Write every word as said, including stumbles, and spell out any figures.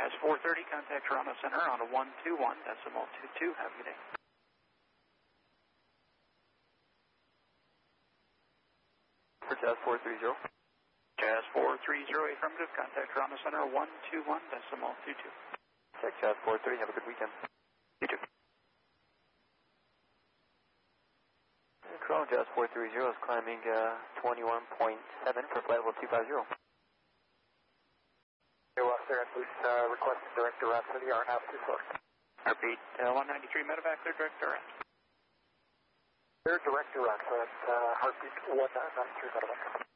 Jazz four thirty, contact Toronto Center on a one two one decimal two two. Have a good day. For Jazz four three zero. Jazz four three zero, affirmative, contact Toronto Center one two one decimal two two. Check Jazz four three, have a good weekend. You too. Toronto Jazz four three zero is climbing uh, twenty-one point seven for flight level two five zero. Hey, well, sir, please uh, request direct direct for the R N A V two four. Repeat, uh, one ninety-three medevac, clear direct direct. Clear direct direct, so that's uh, heartbeat one ninety-three medevac.